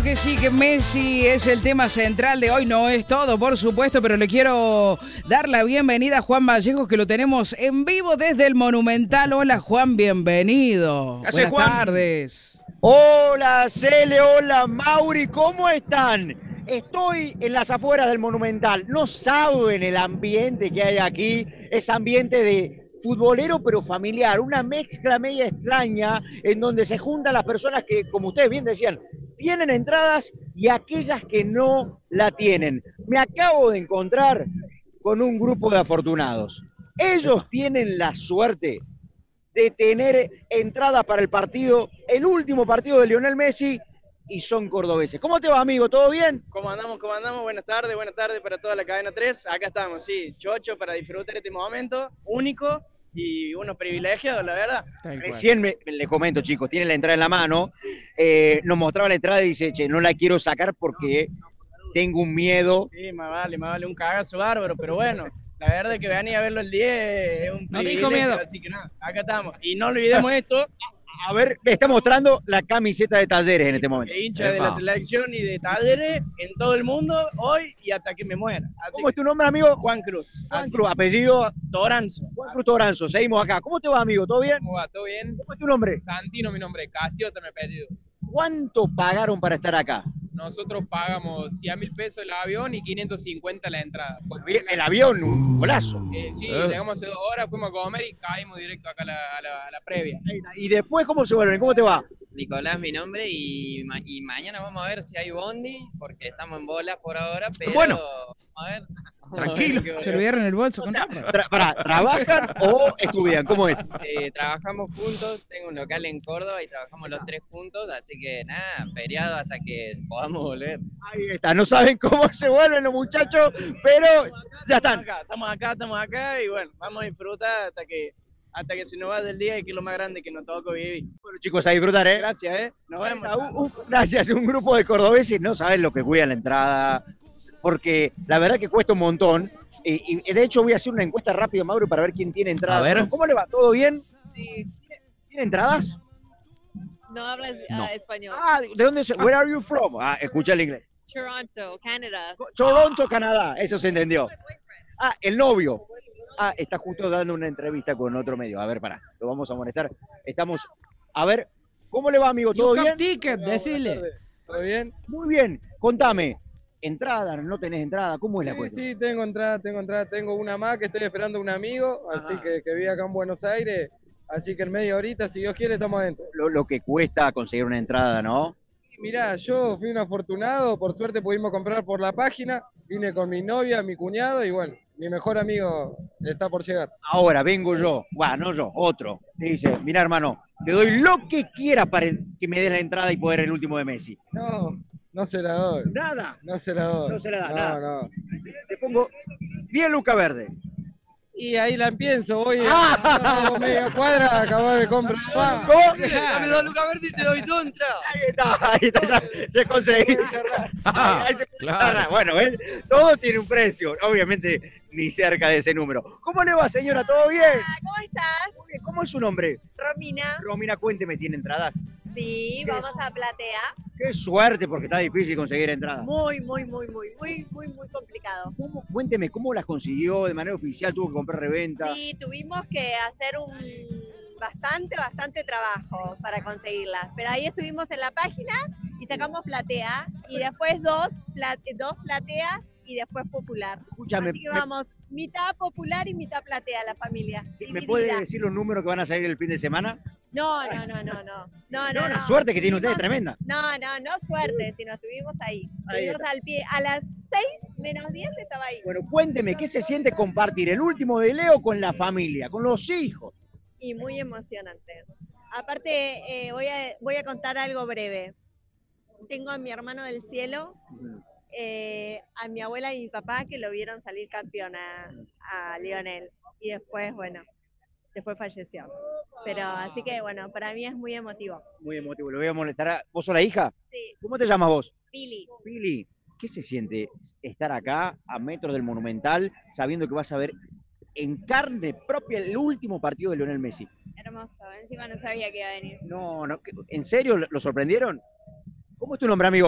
que sí, que Messi es el tema central de hoy. No es todo, por supuesto, pero le quiero dar la bienvenida a Juan Vallejos, que lo tenemos en vivo desde el Monumental. Hola, Juan, bienvenido. Buenas tardes. Hola, Cele, hola, Mauri, ¿cómo están? Estoy en las afueras del Monumental. No saben el ambiente que hay aquí. Es ambiente de futbolero pero familiar, una mezcla media extraña en donde se juntan las personas que, como ustedes bien decían, tienen entradas y aquellas que no la tienen. Me acabo de encontrar con un grupo de afortunados. Ellos tienen la suerte de tener entradas para el partido, el último partido de Lionel Messi, y son cordobeses. ¿Cómo te va, amigo? ¿Todo bien? ¿Cómo andamos? ¿Cómo andamos? Buenas tardes para toda la cadena 3. Acá estamos, sí, chocho para disfrutar este momento único y uno privilegiado, la verdad. Recién le comento, chicos, tiene la entrada en la mano, nos mostraba la entrada y dice, che, no la quiero sacar porque tengo un miedo. Sí, me vale un cagazo bárbaro, pero bueno, la verdad es que venir a verlo el 10 es un privilegio. No te dijo miedo. Así que nada, acá estamos. Y no olvidemos esto. A ver, me está mostrando la camiseta de Talleres en este momento. Hincha de la selección y de Talleres en todo el mundo hoy y hasta que me muera. Así ¿Cómo es tu nombre, amigo? Juan Cruz. Juan Cruz, apellido Toranzo. Juan Cruz Toranzo. Seguimos acá. ¿Cómo te va, amigo? ¿Todo bien? ¿Cómo va? ¿Todo bien? ¿Cómo es tu nombre? Santino, mi nombre. Casiota, mi apellido. ¿Cuánto pagaron para estar acá? Nosotros pagamos 100.000 pesos el avión y 550 la entrada. El avión, un golazo. Sí, llegamos hace 2 horas, fuimos a comer y caímos directo acá a la previa. ¿Y después cómo se vuelven? ¿Cómo te va? Nicolás, mi nombre, y mañana vamos a ver si hay bondi, porque estamos en bolas por ahora, pero Bueno. vamos a ver. Tranquilo, se olvidaron el bolso. ¿Trabajan o estudian? ¿Cómo es? Trabajamos juntos, tengo un local en Córdoba y trabajamos los 3 juntos, así que nada, feriado hasta que podamos volver. Ahí está, no saben cómo se vuelven los muchachos, pero ya están. Estamos acá y bueno, vamos a disfrutar hasta que se nos vaya el día y que es lo más grande que nos tocó vivir. Bueno, chicos, a disfrutar, ¿eh? Gracias, nos vemos. Gracias, un grupo de cordobeses, no saben lo que cuidan la entrada, porque la verdad que cuesta un montón. Y de hecho voy a hacer una encuesta rápida, Mauro, para ver quién tiene entradas. A ver. ¿Cómo le va? ¿Todo bien? Sí, ¿Tiene entradas? no hablas No. español. Ah, ¿de dónde? Where are you from? Ah, escucha el inglés. Toronto, Canadá. Toronto, Canadá, eso se entendió. Ah, el novio. Ah, está justo dando una entrevista con otro medio. A ver, pará, lo vamos a molestar. Estamos, a ver, ¿cómo le va, amigo? ¿Todo bien? Ticket, decile. ¿Todo bien? Muy bien, contame. ¿Entrada? ¿No tenés entrada? ¿Cómo es la cuestión? Sí, tengo entrada, tengo una más que estoy esperando a un amigo, así que vive acá en Buenos Aires, así que en media horita, si Dios quiere, estamos adentro. Lo que cuesta conseguir una entrada, ¿no? Mirá, yo fui un afortunado, por suerte pudimos comprar por la página, vine con mi novia, mi cuñado y bueno, mi mejor amigo está por llegar. Ahora vengo yo, bueno, no yo, otro. Te dice, mira hermano, te doy lo que quieras para que me des la entrada y poder el último de Messi. No se la doy. Nada. No se la doy. No se la da, no, nada. No. Te pongo 10 lucas verdes. Y ahí la empiezo, voy a media cuadra, acabar de comprar. ¿Cómo? Dame 2 lucas verdes y te doy 2 entradas. Ahí está, ya conseguí. Ahí se puede cerrar. Bueno, ¿ves? Todo tiene un precio, obviamente ni cerca de ese número. ¿Cómo le va, señora? ¿Todo bien? ¿Cómo estás? Muy bien. ¿Cómo es su nombre? Romina. Romina, cuénteme, ¿tiene entradas? Sí, vamos a Platea. Qué suerte, porque está difícil conseguir entradas. Muy complicado. Cuénteme, ¿cómo las consiguió de manera oficial? ¿Tuvo que comprar reventa? Sí, tuvimos que hacer un bastante trabajo para conseguirlas. Pero ahí estuvimos en la página y sacamos Platea y después dos Plateas y después Popular. Escúchame, Así que vamos, mitad Popular y mitad Platea la familia. ¿me dividida. puede decir los números que van a salir el fin de semana? No. Una suerte que tiene usted, tremenda. No suerte, sino estuvimos ahí. Ahí Estuvimos al pie, a las 6:10 estaba ahí. Bueno, cuénteme, ¿qué se siente compartir el último de Leo con la familia, con los hijos? Y muy emocionante. Aparte, voy a contar algo breve. Tengo a mi hermano del cielo, a mi abuela y mi papá que lo vieron salir campeón a Lionel. Y después, después falleció. Pero así que, para mí es muy emotivo. Muy emotivo, lo voy a molestar. ¿Vos sos la hija? Sí. ¿Cómo te llamas vos? Pili. Pili, ¿qué se siente estar acá a metros del Monumental sabiendo que vas a ver en carne propia el último partido de Lionel Messi? Hermoso, encima no sabía que iba a venir. No, ¿en serio lo sorprendieron? ¿Cómo es tu nombre, amigo?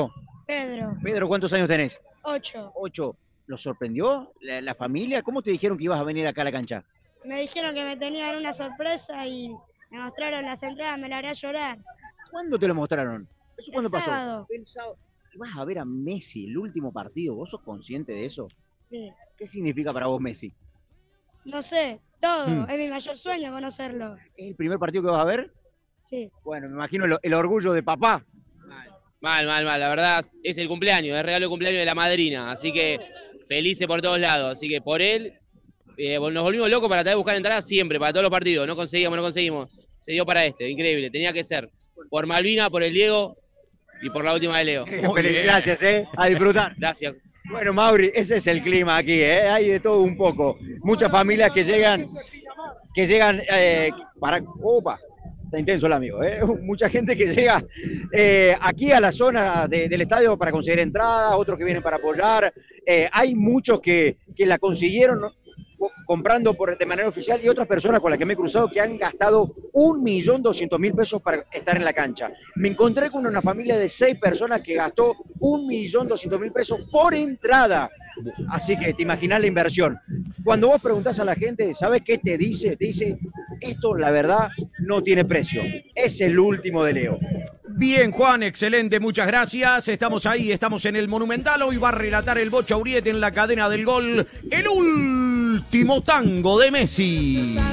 Pedro, Pedro, ¿cuántos años tenés? 8. 8. ¿Los sorprendió la familia? ¿Cómo te dijeron que ibas a venir acá a la cancha? Me dijeron que me tenían una sorpresa y me mostraron las entradas, me la haré llorar. ¿Cuándo te lo mostraron? ¿Eso cuándo pasó? Sábado. El sábado. ¿Y vas a ver a Messi el último partido? ¿Vos sos consciente de eso? Sí. ¿Qué significa para vos Messi? No sé, todo. Es mi mayor sueño conocerlo. ¿Es el primer partido que vas a ver? Sí. Bueno, me imagino el orgullo de papá. Mal. La verdad, es el cumpleaños, es regalo de cumpleaños de la madrina. Así que felices por todos lados. Así que por él, nos volvimos locos para tratar de buscar entradas siempre, para todos los partidos. No conseguimos. Se dio para este, increíble. Tenía que ser. Por Malvina, por el Diego y por la última de Leo. Gracias, a disfrutar. Gracias. Bueno, Mauri, ese es el clima aquí, hay de todo un poco. Muchas familias que llegan para... Opa, está intenso el amigo, Mucha gente que llega aquí a la zona del estadio para conseguir entradas, otros que vienen para apoyar. Hay muchos que la consiguieron comprando de manera oficial y otras personas con las que me he cruzado que han gastado 1.200.000 pesos para estar en la cancha. Me encontré con una familia de 6 personas que gastó 1.200.000 pesos por entrada. Así que te imaginas la inversión. Cuando vos preguntás a la gente, ¿sabes qué te dice? Te dice, esto la verdad no tiene precio. Es el último de Leo. Bien, Juan, excelente, muchas gracias. Estamos ahí, estamos en el Monumental. Hoy va a relatar el Bocha Uriete en la cadena del gol. El último tango de Messi.